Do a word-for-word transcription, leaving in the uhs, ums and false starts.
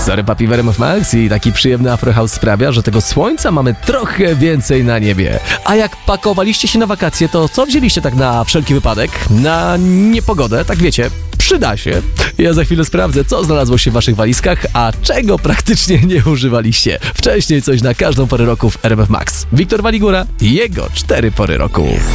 Sorry papi w R M F Max i taki przyjemny Afro House sprawia, że tego słońca mamy trochę więcej na niebie. A jak pakowaliście się na wakacje, to co wzięliście tak na wszelki wypadek? Na niepogodę, tak wiecie, przyda się. Ja za chwilę sprawdzę, co znalazło się w waszych walizkach, a czego praktycznie nie używaliście. Wcześniej coś na każdą porę roku w R M F Max. Wiktor Waligura i jego cztery pory roku.